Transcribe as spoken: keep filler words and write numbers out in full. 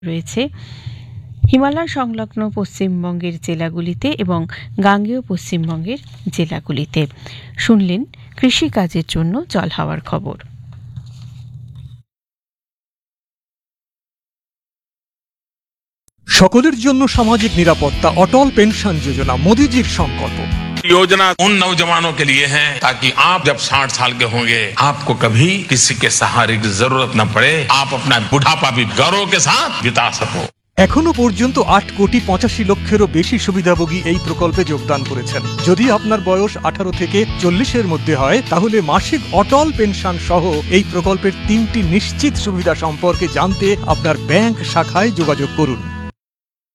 রয়েছে হিমালয় সংলগ্ন পশ্চিমবঙ্গের জেলাগুলিতে এবং গাঙ্গেয় পশ্চিমবঙ্গের জেলাগুলিতে। শুনলেন কৃষিকাজের জন্য জল হাওয়ার খবর। সকলের জন্য সামাজিক নিরাপত্তা অটল পেনশন যোজনা মোদীজির সংকল্প। योजना उन नौजवानों के लिए है ताकि आप जब साठ साल के होंगे आपको कभी किसी के सहारे की जरूरत न पड़े, आप अपना बुढ़ापा भी गौरव के साथ बिता सको। এখনো পর্যন্ত আট কোটি পঁচাশি লক্ষেরও বেশি সুবিধাভোগী এই প্রকল্পে যোগদান করেছেন। যদি আপনার বয়স আঠারো থেকে চল্লিশের মধ্যে হয় তাহলে মাসিক অটল পেনশন সহ এই প্রকল্পের তিনটি নিশ্চিত সুবিধা সম্পর্কে জানতে আপনার ব্যাংক শাখায় যোগাযোগ করুন।